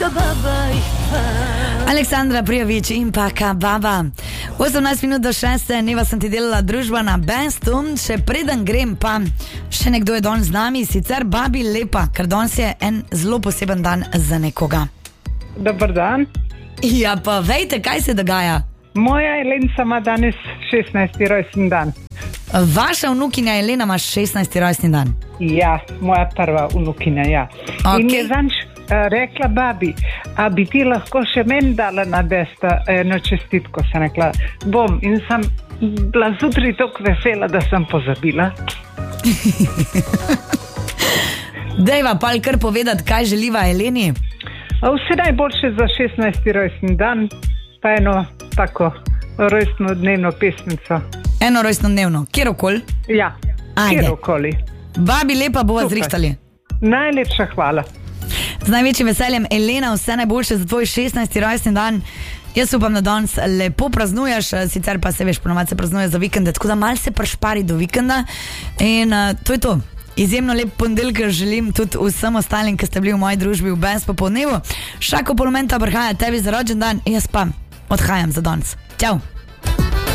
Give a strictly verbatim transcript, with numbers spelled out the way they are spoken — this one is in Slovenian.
Aleksandra Prijović in pa Kababa. osemnajst minut do šeste, neva sem ti delala družba na Bestu. Še preden grem, pa še nekdo je danes z nami, sicer Babi Lepa, ker danes je en zelo poseben dan za nekoga. Dobar dan. Ja, pa vejte, kaj se dogaja. Moja Jelenca ima danes šestnajsti rojstni dan. Vaša vnukinja Jelena ima šestnajsti rojstni dan. Ja, moja prva vnukinja, ja. Okay. In je zanč uh, rekla babi, a bi ti lahko še meni dala na Besta eno čestitko, sem rekla, bom. In sem bila zjutraj tako vesela, da sem pozabila. Dejva pa kar povedati, kaj želiva Jeleni. Vse najboljše za šestnajsti rojstni dan, pa eno tako rojstno dnevno pesmico. Eno rojstno dnevno, kjerokoli? Ja, kjerokoli. Babi Lepa bova zrihtali. Najlepša hvala. Z največjim veseljem, Elena, vse najboljše za tvoj šestnajsti rojstni dan. Jaz upam, da danes lepo praznuješ, sicer pa se veš, ponovadi se praznuje za vikende, tako da mal se prešpari do vikenda. In uh, to je to. Izjemno lep ponedeljek želim tudi vsem ostalim, ki ste bili v moji družbi v Bens popoldnevu. Šako Polomenta prihaja tebi za rođen dan, jaz pa odhajam za danes. Čau!